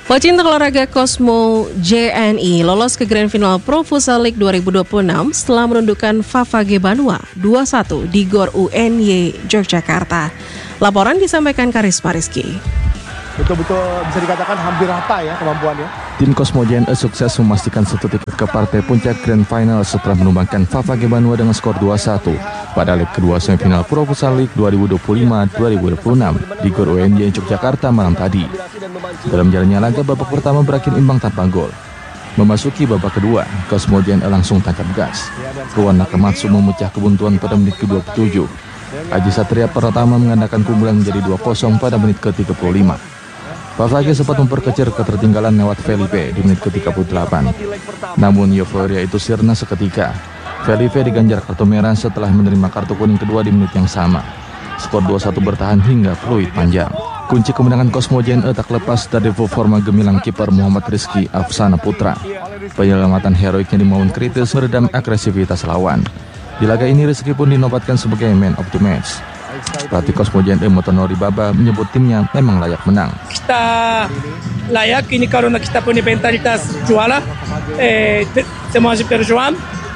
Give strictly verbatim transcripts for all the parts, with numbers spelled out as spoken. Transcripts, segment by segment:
Pecinta olahraga Cosmo J N I lolos ke Grand Final Pro Futsal League dua ribu dua puluh enam setelah menundukkan Favage Banua dua satu di Gor U N Y Yogyakarta. Laporan disampaikan Karisma Rizky. Betul-betul bisa dikatakan hampir rata ya kemampuannya. Tim Cosmo J N I sukses memastikan satu tiket ke partai puncak Grand Final setelah menumbangkan Favage Banua dengan skor dua satu pada leg kedua semifinal Pro Futsal League dua ribu dua puluh lima dua ribu dua puluh enam di Gor U N Y Yogyakarta malam tadi. Dalam jalannya laga, babak pertama berakhir imbang tanpa gol. Memasuki babak kedua, Cosmo J N I langsung tancap gas. Ruan Nakamatsu memecah kebuntuan pada menit ke dua puluh tujuh. Aji Satria pertama mengandalkan keunggulan menjadi dua kosong pada menit ke tiga puluh lima. Favage sempat memperkecil ketertinggalan lewat Felipe di menit ke tiga puluh delapan. Namun euforia itu sirna seketika. Felipe diganjar kartu merah setelah menerima kartu kuning kedua di menit yang sama. Skor dua satu bertahan hingga peluit panjang. Kunci kemenangan Cosmo J N I tak lepas dari performa gemilang kiper Muhammad Rizky Afsana Putra. Penyelamatan heroiknya di momen kritis meredam agresivitas lawan. Di laga ini Rizky pun dinobatkan sebagai man of the match. Pelatih Cosmo J N I Motonori Baba menyebut timnya memang layak menang. Kita layak ini karena kita punya mentalitas juara. Eh, semua berjuang.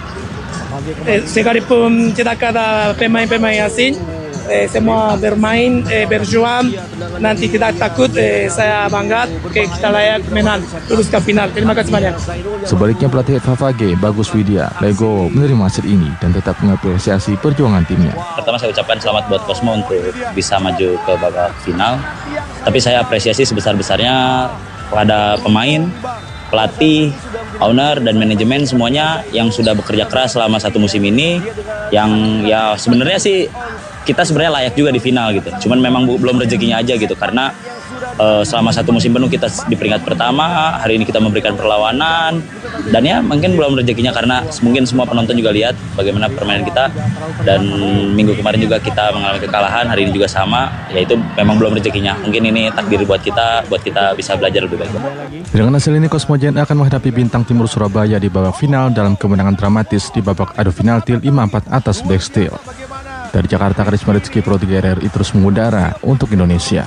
Eh, sekalipun tidak ada pemain-pemain asing. Eh, semua bermain, eh, berjuang, nanti tidak takut, eh, saya bangga okay, kita layak menang, terus ke final. Terima kasih banyak. Sebaliknya pelatih Favage, Bagus Widya, Lego menerima hasil ini dan tetap mengapresiasi perjuangan timnya. Pertama saya ucapkan selamat buat Cosmo untuk bisa maju ke babak final. Tapi saya apresiasi sebesar-besarnya kepada pemain, pelatih, owner, dan manajemen semuanya yang sudah bekerja keras selama satu musim ini. Yang ya sebenarnya sih kita sebenarnya layak juga di final gitu. Cuman memang belum rezekinya aja gitu karena uh, selama satu musim penuh kita di peringkat pertama, hari ini kita memberikan perlawanan dan ya mungkin belum rezekinya karena mungkin semua penonton juga lihat bagaimana permainan kita dan minggu kemarin juga kita mengalami kekalahan, hari ini juga sama, yaitu memang belum rezekinya. Mungkin ini takdir buat kita, buat kita bisa belajar lebih baik. Dengan hasil ini Cosmo J N I akan menghadapi Bintang Timur Surabaya di babak final dalam kemenangan dramatis di babak adu penalti lima empat atas Black Steel. Dari Jakarta, Karisma Rizky, Pro tiga R R I terus mengudara untuk Indonesia.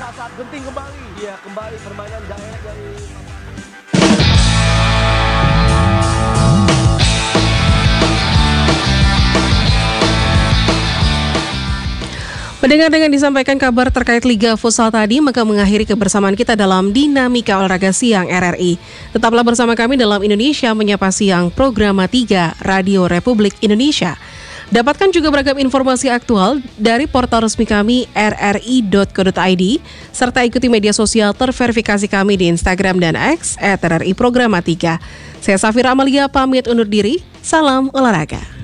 Mendengar dengan disampaikan kabar terkait Liga Futsal tadi, maka mengakhiri kebersamaan kita dalam Dinamika Olahraga Siang R R I. Tetaplah bersama kami dalam Indonesia Menyapa Siang, Program tiga Radio Republik Indonesia. Dapatkan juga beragam informasi aktual dari portal resmi kami r r i dot co dot i d serta ikuti media sosial terverifikasi kami di Instagram dan X et r r i Programa tiga. Saya Safira Amalia pamit undur diri. Salam olahraga.